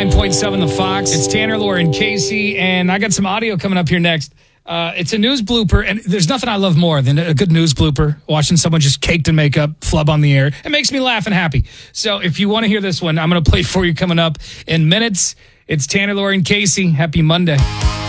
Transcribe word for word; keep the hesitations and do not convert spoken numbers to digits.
ninety-nine point seven The Fox. It's Tanner, Laura, and Casey, and I got some audio coming up here next. Uh, it's a news blooper, and there's nothing I love more than a good news blooper, watching someone just caked in makeup, flub on the air. It makes me laugh and happy. So if you want to hear this one, I'm going to play it for you coming up in minutes. It's Tanner, Laura, and Casey. Happy Monday.